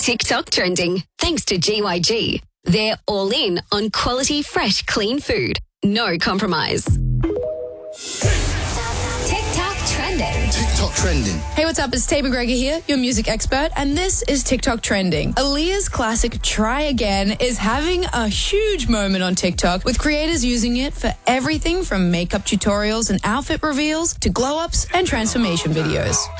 TikTok trending. Thanks to GYG. They're all in on quality, fresh, clean food. No compromise. TikTok trending. TikTok trending. Hey, what's up? It's Tay McGregor here, your music expert, and this is TikTok trending. Aaliyah's classic Try Again is having a huge moment on TikTok, with creators using it for everything from makeup tutorials and outfit reveals to glow-ups and transformation videos.